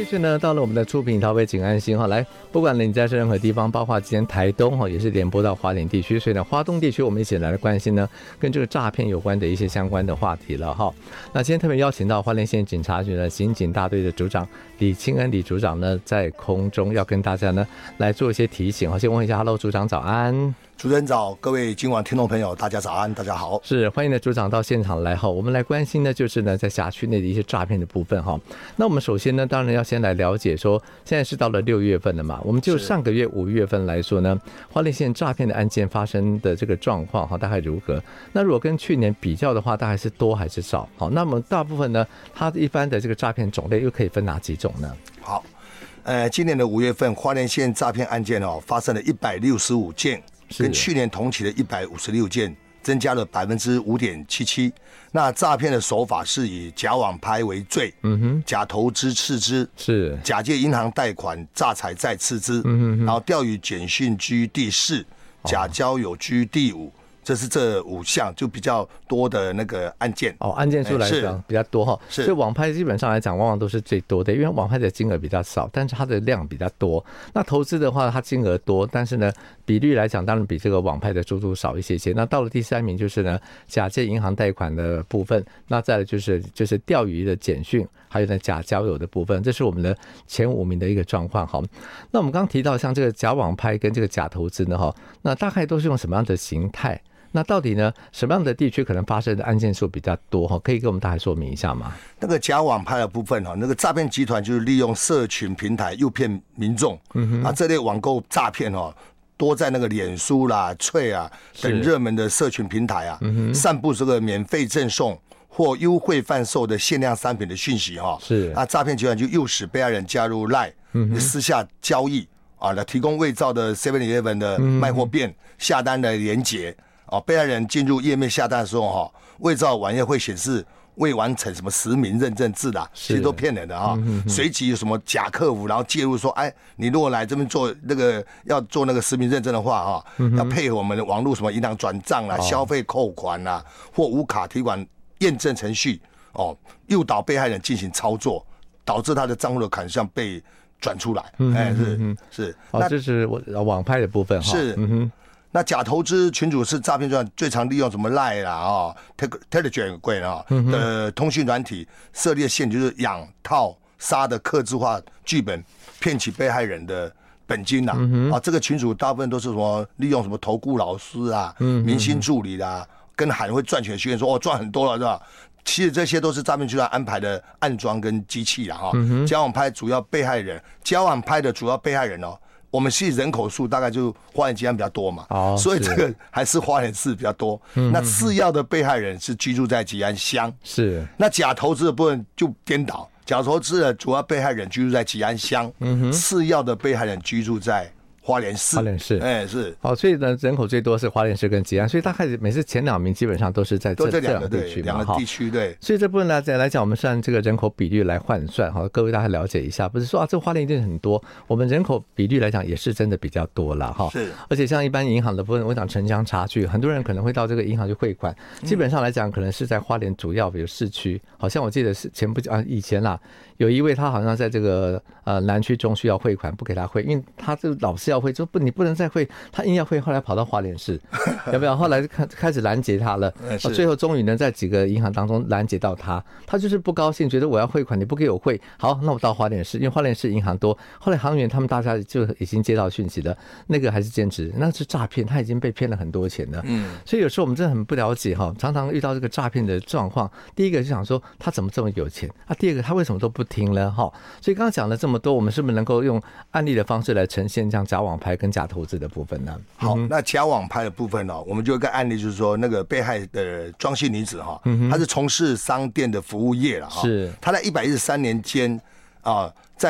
继续呢，到了我们的出品桃北景安心哈，来，不管你在任何地方，包括今天台东哈，也是联播到花莲地区，所以呢，花东地区我们一起来关心呢，跟这个诈骗有关的一些相关的话题了哈。那今天特别邀请到花莲县警察局的刑警大队的组长李清恩李组长呢，在空中要跟大家呢来做一些提醒哈。先问一下 ，Hello， 组长早安。 主持人早，各位今晚听众朋友，大家早安，大家好。 是欢迎呢组长到现场来哈，我们来关心呢就是呢在辖区内的一些诈骗的部分哈。那我们首先呢，当然要先来了解说，现在是到了6月份了嘛，我们就上个月5月份来说呢，花莲县诈骗的案件发生的这个状况哈，大概如何？那如果跟去年比较的话，大概是多还是少？好，那么大部分呢，它一般的这个诈骗种类又可以分哪几种呢？ 好，今年的5月份，花莲县诈骗案件发生了165件。跟去年同期的156件增加了5.77%。那诈骗的手法是以假网拍为最，假投资次之，是假借银行贷款诈财再次之，然后钓鱼简讯居第4，假交友居第5。这是这5项就比较多的那个案件案件数来讲比较多哈，所以网拍基本上来讲往往都是最多的，因为网拍的金额比较少，但是它的量比较多。那投资的话，它金额多，但是呢比率来讲当然比这个网拍的速度少一些些。那到了第3名就是呢假借银行贷款的部分，那再来就是钓鱼的简讯，还有呢假交友的部分，这是我们的前5名的一个状况哈。那我们刚刚提到像这个假网拍跟这个假投资呢哈，那大概都是用什么样的形态？那到底呢，什么样的地区可能发生的案件数比较多？可以跟我们大概说明一下吗？ 那个假网拍的部分，那个诈骗集团就是利用社群平台诱骗民众，这类网购诈骗多在那个脸书啦、脆啊等热门的社群平台散布这个免费赠送或优惠贩售的限量商品的讯息是诈骗集团就诱使被害人加入 LINE 私下交易来提供伪造的 7-Eleven 的卖货店下单的连结。被害人进入页面下单的时候，伪造网页会显示未完成什么实名认证字的，其实都骗人的随即有什么假客服，然后介入说，你如果来这边做那个要做那个实名认证的话要配合我们的网络什么银行转账啦、消费扣款啦或无卡提款验证程序诱导被害人进行操作，导致他的账户的款项被转出来。是， 这是网拍的部分是。那假投资群组是诈骗集团最常利用什么 LINE 啦Telegram 的通讯软体设立的陷阱，就是养套杀的客制化剧本，骗取被害人的本金啦。这个群组大部分都是什么利用什么投顾老师啊、明星助理啦，跟喊会赚钱的学员说赚很多了是吧？其实这些都是诈骗集团安排的暗桩跟机器啦假网拍主要被害人，假网拍的主要被害人我们是人口数大概就花莲吉安比较多嘛，所以这个还是花莲市比较多。那次要的被害人是居住在吉安乡，是那假投资的部分就颠倒，假投资的主要被害人居住在吉安乡，次要的被害人居住在花莲市，是所以呢，人口最多是花莲市跟吉安，所以大概每次前2名基本上都是在这两个地区嘛， 两个地区对。 所以这部分来讲，我们是按这个人口比率来换算各位大家了解一下，不是说这花莲一定很多，我们人口比率来讲也是真的比较多了是。而且像一般银行的部分，我讲城乡差距，很多人可能会到这个银行去汇款，基本上来讲可能是在花莲主要比如市区，好像我记得是以前啦，有一位他好像在这个南区中区要汇款，不给他汇，因为他这个老是要汇，说你不能再汇，他硬要汇，后来跑到花莲市，要不要？后来开始拦截他了，最后终于能在几个银行当中拦截到他，他就是不高兴，觉得我要汇款，你不给我汇，好，那我到花莲市，因为花莲市银行多，后来行员他们大家就已经接到讯息了，那个还是兼职，那是诈骗，他已经被骗了很多钱了。所以有时候我们真的很不了解常常遇到这个诈骗的状况，第一个就想说他怎么这么有钱第二个他为什么都不听呢所以刚刚讲了这么多，我们是不是能够用案例的方式来呈现这样假网拍跟假投资的部分呢？ 好，那假网拍的部分我们就有一个案例，就是说那个被害的庄姓女子她是从事商店的服务业了是她在113年间在